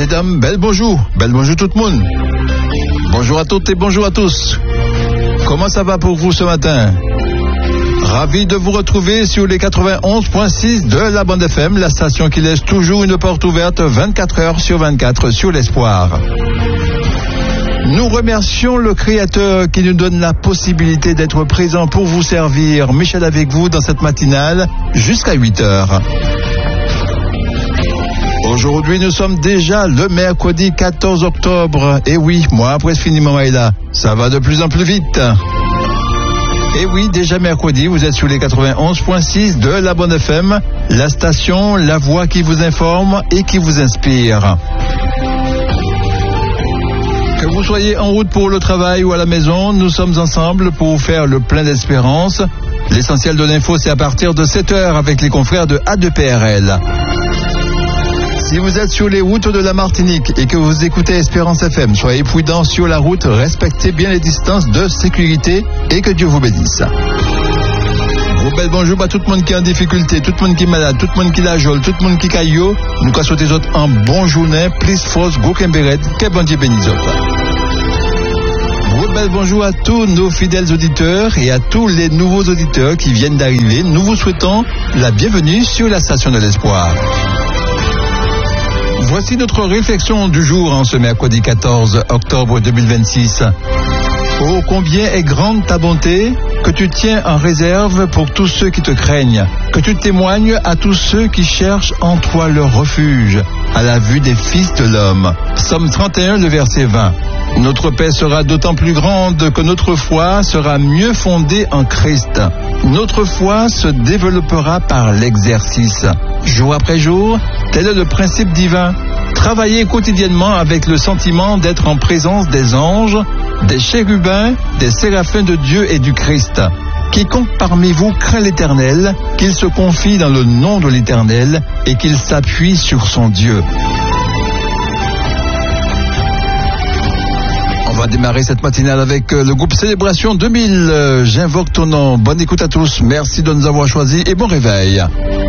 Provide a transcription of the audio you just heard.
Mesdames, bel bonjour tout le monde. Bonjour à toutes et bonjour à tous. Comment ça va pour vous ce matin? Ravi de vous retrouver sur les 91.6 de la bande FM, la station qui laisse toujours une porte ouverte 24 heures sur 24 sur l'espoir. Nous remercions le Créateur qui nous donne la possibilité d'être présent pour vous servir. Michel avec vous dans cette matinale jusqu'à 8 heures. Aujourd'hui, nous sommes déjà le mercredi 14 octobre. Et oui, moi, presque finiment est là. Ça va de plus en plus vite. Et oui, déjà mercredi, vous êtes sur les 91.6 de la Bonne FM, la station, la voix qui vous informe et qui vous inspire. Que vous soyez en route pour le travail ou à la maison, nous sommes ensemble pour faire le plein d'espérance. L'essentiel de l'info, c'est à partir de 7h avec les confrères de A2PRL. Si vous êtes sur les routes de la Martinique et que vous écoutez Espérance FM, soyez prudents sur la route, respectez bien les distances de sécurité et que Dieu vous bénisse. Gros bel bonjour à tout le monde qui est en difficulté, tout le monde qui est malade, tout le monde qui lajole, tout le monde qui caillot. Nous cassons des autres en bon journée, plus force, go kemberet, que bon Dieu bénisse. Gros bel bonjour à tous nos fidèles auditeurs et à tous les nouveaux auditeurs qui viennent d'arriver. Nous vous souhaitons la bienvenue sur la station de l'espoir. Voici notre réflexion du jour en ce mercredi 14 octobre 2026. Oh, combien est grande ta bonté que tu tiens en réserve pour tous ceux qui te craignent, que tu témoignes à tous ceux qui cherchent en toi leur refuge, à la vue des fils de l'homme. Psaume 31, le verset 20. Notre paix sera d'autant plus grande que notre foi sera mieux fondée en Christ. Notre foi se développera par l'exercice. Jour après jour, tel est le principe divin. Travaillez quotidiennement avec le sentiment d'être en présence des anges, des chérubins, des séraphins de Dieu et du Christ. Quiconque parmi vous craint l'Éternel, qu'il se confie dans le nom de l'Éternel et qu'il s'appuie sur son Dieu. On va démarrer cette matinale avec le groupe Célébration 2000. J'invoque ton nom. Bonne écoute à tous. Merci de nous avoir choisis et bon réveil.